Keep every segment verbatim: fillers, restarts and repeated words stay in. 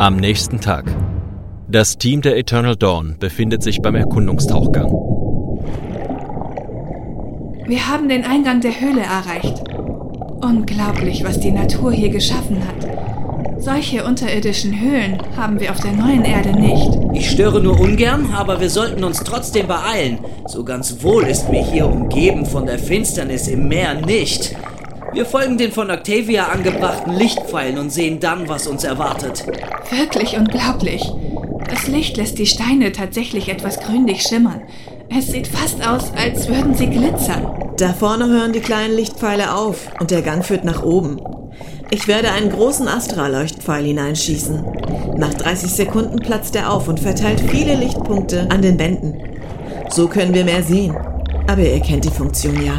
Am nächsten Tag. Das Team der Eternal Dawn befindet sich beim Erkundungstauchgang. Wir haben den Eingang der Höhle erreicht. Unglaublich, was die Natur hier geschaffen hat. Solche unterirdischen Höhlen haben wir auf der neuen Erde nicht. Ich störe nur ungern, aber wir sollten uns trotzdem beeilen. So ganz wohl ist mir hier umgeben von der Finsternis im Meer nicht. Wir folgen den von Octavia angebrachten Lichtpfeilen und sehen dann, was uns erwartet. Wirklich unglaublich. Das Licht lässt die Steine tatsächlich etwas grünlich schimmern. Es sieht fast aus, als würden sie glitzern. Da vorne hören die kleinen Lichtpfeile auf und der Gang führt nach oben. Ich werde einen großen Astra-Leuchtpfeil hineinschießen. Nach dreißig Sekunden platzt er auf und verteilt viele Lichtpunkte an den Wänden. So können wir mehr sehen. Aber ihr kennt die Funktion ja.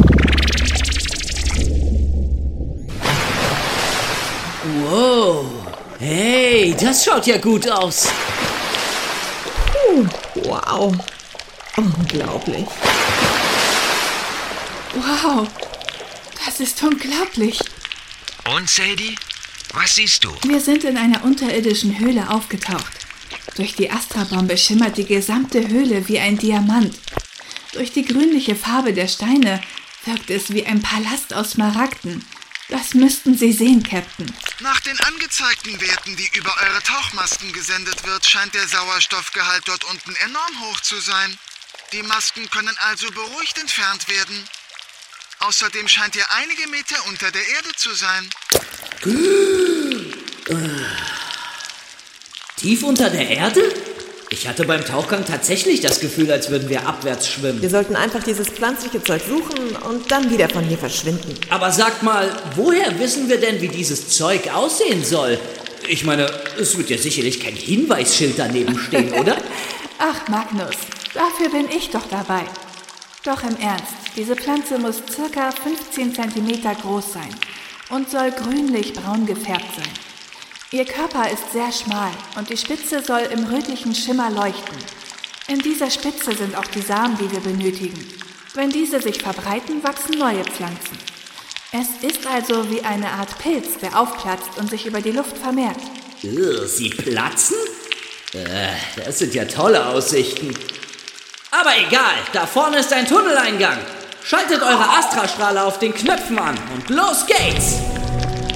Wow, hey, das schaut ja gut aus. Uh, wow, unglaublich. Wow, das ist unglaublich. Und Sadie, was siehst du? Wir sind in einer unterirdischen Höhle aufgetaucht. Durch die Astra-Bombe schimmert die gesamte Höhle wie ein Diamant. Durch die grünliche Farbe der Steine wirkt es wie ein Palast aus Smaragden. Das müssten Sie sehen, Captain. Nach den angezeigten Werten, die über eure Tauchmasken gesendet wird, scheint der Sauerstoffgehalt dort unten enorm hoch zu sein. Die Masken können also beruhigt entfernt werden. Außerdem scheint ihr einige Meter unter der Erde zu sein. Tief unter der Erde? Ich hatte beim Tauchgang tatsächlich das Gefühl, als würden wir abwärts schwimmen. Wir sollten einfach dieses pflanzliche Zeug suchen und dann wieder von hier verschwinden. Aber sagt mal, woher wissen wir denn, wie dieses Zeug aussehen soll? Ich meine, es wird ja sicherlich kein Hinweisschild daneben stehen, oder? Ach, Magnus, dafür bin ich doch dabei. Doch im Ernst, diese Pflanze muss circa fünfzehn Zentimeter groß sein und soll grünlich-braun gefärbt sein. Ihr Körper ist sehr schmal und die Spitze soll im rötlichen Schimmer leuchten. In dieser Spitze sind auch die Samen, die wir benötigen. Wenn diese sich verbreiten, wachsen neue Pflanzen. Es ist also wie eine Art Pilz, der aufplatzt und sich über die Luft vermehrt. Ugh, sie platzen? Äh, das sind ja tolle Aussichten. Aber egal, da vorne ist ein Tunneleingang. Schaltet eure Astra-Strahler auf den Knöpfen an und los geht's!